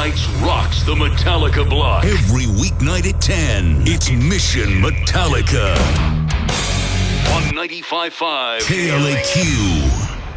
nights rocks the Metallica block. Every weeknight at 10, it's Mission Metallica. On 95.5 KLAQ.